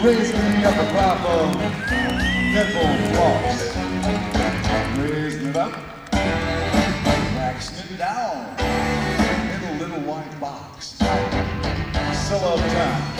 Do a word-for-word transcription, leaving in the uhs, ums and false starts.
Raising me up a crop of nipple floss. Raising it up, waxing it down in a little white box. Sell uptown.